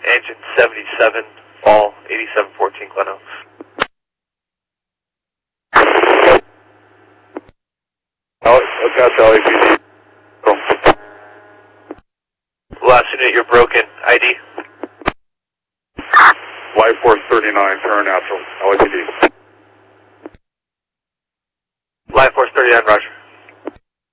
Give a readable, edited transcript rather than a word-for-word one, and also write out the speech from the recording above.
Engine 77, ball 8714 Gleno. Look out to LAPD. Last unit, you're broken. ID? Life Force 39, turn out to LAPD. Life Force 39, roger.